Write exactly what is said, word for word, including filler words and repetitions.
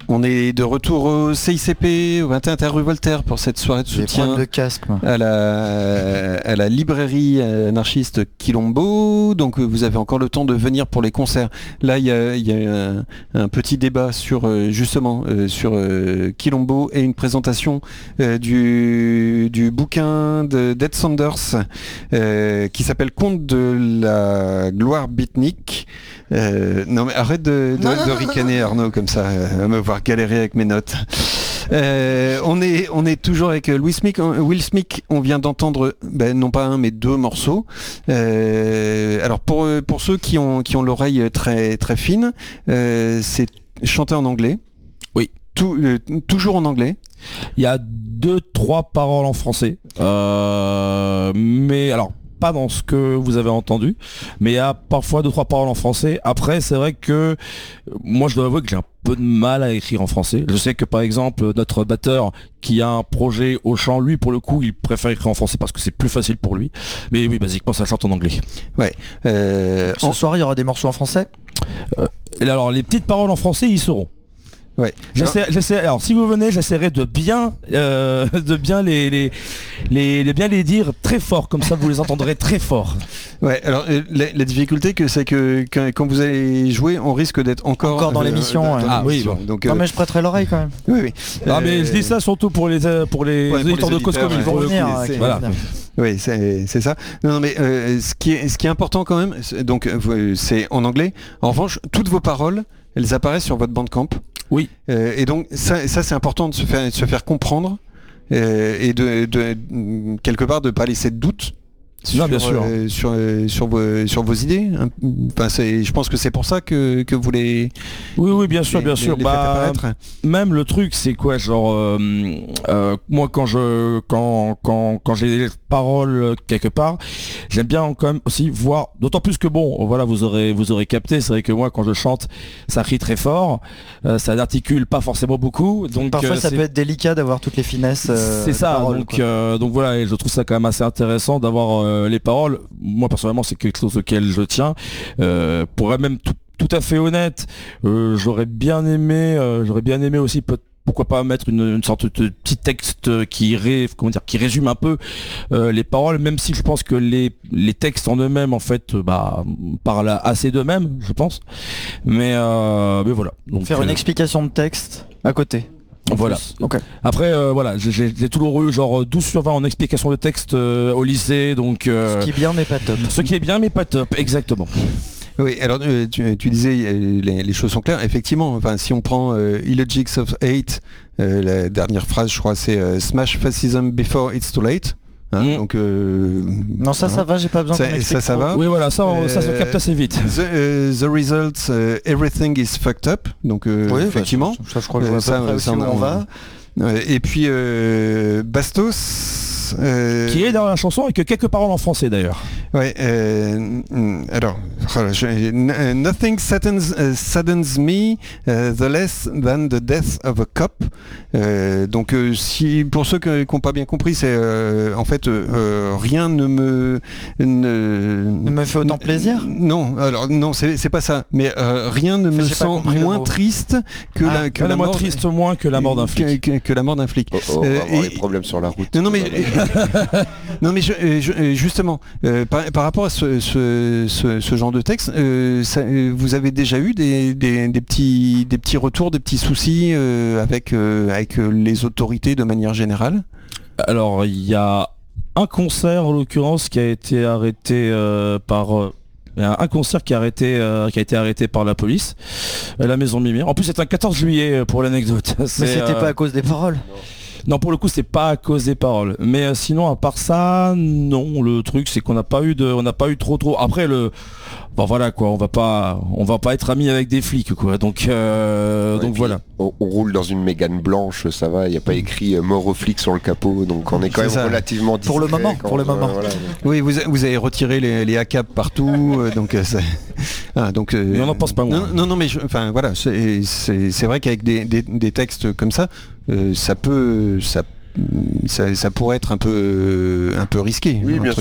On est de retour au C I C P, au vingt et un rue Voltaire pour cette soirée de soutien de casque, à, la, à la librairie anarchiste Quilombo. Donc vous avez encore le temps de venir pour les concerts. Là, il y a, y a un, un petit débat sur justement euh, sur euh, Quilombo et une présentation euh, du, du bouquin de d'Ed Sanders euh, qui s'appelle Conte de la gloire beatnik. Euh, non mais arrête de, de, non, de ricaner Arnaud comme ça, à me voir galérer avec mes notes. Euh, on est on est toujours avec Louis Smith, Will Smith. On vient d'entendre ben, non pas un mais deux morceaux. Euh, alors pour pour ceux qui ont qui ont l'oreille très très fine, euh, c'est chanté en anglais. Oui. Tout, euh, toujours en anglais. Il y a deux trois paroles en français, euh, mais alors. Pas dans ce que vous avez entendu, mais il y a parfois deux trois paroles en français. Après, c'est vrai que moi je dois avouer que j'ai un peu de mal à écrire en français. Je sais que par exemple notre batteur qui a un projet au chant, lui pour le coup il préfère écrire en français parce que c'est plus facile pour lui. Mais oui, basiquement ça chante en anglais. Ouais. Euh, Ce en... soir il y aura des morceaux en français. Euh, et alors les petites paroles en français ils seront. Ouais. J'essaie, j'essaie, alors si vous venez, j'essaierai de bien, euh, de bien les, les, les, de bien les dire très fort, comme ça vous les entendrez très fort. Ouais. Alors euh, la, la difficulté que c'est que quand, quand vous allez jouer, on risque d'être encore encore dans euh, l'émission. Dans, ouais. dans ah l'émission. oui. Bon. Donc, non euh... mais je prêterai l'oreille quand même. Oui oui. Non euh... mais je dis ça surtout pour les pour les ouais, auditeurs de Cause Commune. Ils vont venir. Voilà. Oui, c'est, c'est ça. Non, non mais euh, ce qui est ce qui est important quand même, c'est, donc c'est en anglais. En revanche, toutes vos paroles, elles apparaissent sur votre Bandcamp. Oui. Euh, et donc ça, ça c'est important de se faire, de se faire comprendre euh, et de, de, de quelque part de pas laisser de doute sur, non, bien sûr. Euh, sur, euh, sur, vos, sur vos idées. Enfin, c'est, je pense que c'est pour ça que, que vous les. Oui, oui, bien sûr, les, bien sûr. Les, les bah, même le truc, c'est quoi, genre euh, euh, moi quand je quand quand quand j'ai les paroles quelque part, j'aime bien quand même aussi voir. D'autant plus que bon, voilà, vous aurez vous aurez capté. C'est vrai que moi quand je chante, ça crie très fort, euh, ça n'articule pas forcément beaucoup. Donc parfois euh, ça peut être délicat d'avoir toutes les finesses. Euh, c'est ça. paroles, donc euh, donc voilà, et je trouve ça quand même assez intéressant d'avoir euh, les paroles. Moi personnellement c'est quelque chose auquel je tiens. Euh, pour être même tout, tout à fait honnête, euh, j'aurais bien aimé euh, j'aurais bien aimé aussi peut pourquoi pas mettre une, une sorte de petit texte qui ré, comment dire qui résume un peu euh, les paroles, même si je pense que les, les textes en eux-mêmes en fait bah parlent assez d'eux-mêmes je pense, mais euh, mais voilà. Donc faire euh, une explication de texte à côté. Voilà. Okay. Après, euh, voilà, j'ai, j'ai toujours eu genre douze sur vingt en explication de texte euh, au lycée, donc. Euh, ce qui est bien mais pas top. Ce qui est bien mais pas top, exactement. Oui, alors euh, tu, tu disais euh, les, les choses sont claires. Effectivement, enfin, si on prend euh, Illogics of Hate, euh, la dernière phrase, je crois, c'est euh, Smash Fascism before it's too late. Hein, mmh. Donc euh, non ça hein. ça va, j'ai pas besoin ça, ça, ça va. Oui voilà, ça, euh, ça se capte assez vite. The, uh, the results, uh, everything is fucked up. Donc euh, oui, effectivement, ça, ça je crois que euh, ça, ça, ça on, on va. Euh, et puis euh, Bastos. Euh... Qui est dans la chanson avec quelques paroles en français d'ailleurs. Ouais. Euh, alors, je, nothing saddens, uh, saddens me uh, the less than the death of a cop. Euh, donc, euh, si pour ceux qui n'ont pas bien compris, c'est euh, en fait euh, rien ne me ne, ne me fait autant plaisir. Non, alors non, c'est, c'est pas ça. Mais euh, rien ne me sent moins triste que ah, la que la mort triste moins que la mort d'un flic. Que, que, que la mort d'un flic. Oh, oh, euh, on va avoir et... des problèmes sur la route. Non, non mais non mais je, je, justement euh, par, par rapport à ce, ce, ce, ce genre de texte, euh, ça, euh, vous avez déjà eu des, des, des petits des petits retours, des petits soucis euh, avec euh, avec les autorités de manière générale? Alors il y a un concert en l'occurrence qui a été arrêté euh, par euh, un concert qui a, arrêté, euh, qui a été arrêté par la police à la Maison Mimir. En plus c'est un quatorze juillet pour l'anecdote. Mais c'était euh... pas à cause des paroles. Non, pour le coup, c'est pas à cause des paroles. Mais euh, sinon, à part ça, non. Le truc, c'est qu'on n'a pas eu de, on n'a pas eu trop trop. Après le, bon voilà quoi, on va pas, on va pas être amis avec des flics quoi. Donc, euh, ouais, donc voilà. On, on roule dans une Mégane blanche, ça va. Il n'y a pas écrit euh, mort aux flics sur le capot, donc on est quand c'est même ça. Relativement discret. Pour le moment, pour le euh, moment. Voilà, oui, vous, vous avez retiré les, les A C A P partout, euh, donc euh, c'est... Ah, donc. Euh, Mais on n'en pense pas moins. Non, non, non mais enfin voilà, c'est, c'est, c'est vrai qu'avec des, des, des textes comme ça, euh, ça peut, ça Ça, ça pourrait être un peu, un peu risqué. Oui, bien sûr.